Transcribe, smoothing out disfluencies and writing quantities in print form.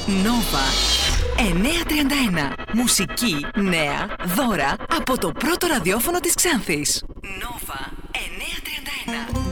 Νόβα 931. Μουσική, νέα, δώρα από το πρώτο ραδιόφωνο της Ξάνθης. Νόβα 931.